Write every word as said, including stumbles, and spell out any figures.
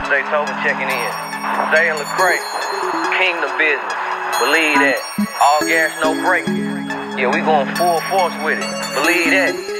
Zay Tobin checking in. Zay and Lecrae, kingdom business. Believe that. All gas, no brakes. Yeah, we going full force with it. Believe that.